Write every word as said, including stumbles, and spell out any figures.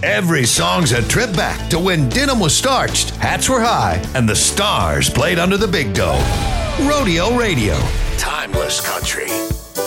Every song's a trip back to when denim was starched, hats were high, and the stars played under the big dome. Rodeo Radio. Timeless country.